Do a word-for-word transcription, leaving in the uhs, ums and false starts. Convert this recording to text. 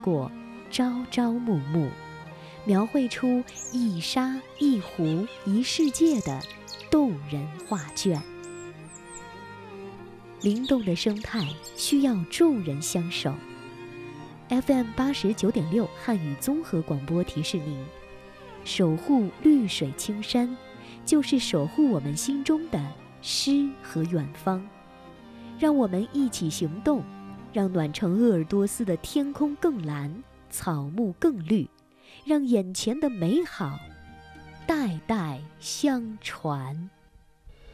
过朝朝暮暮，描绘出一沙一湖一世界的动人画卷。灵动的生态需要众人相守。F M 八十九点六汉语综合广播提示您：守护绿水青山，就是守护我们心中的诗和远方。让我们一起行动，让暖城鄂尔多斯的天空更蓝，草木更绿，让眼前的美好代代相传。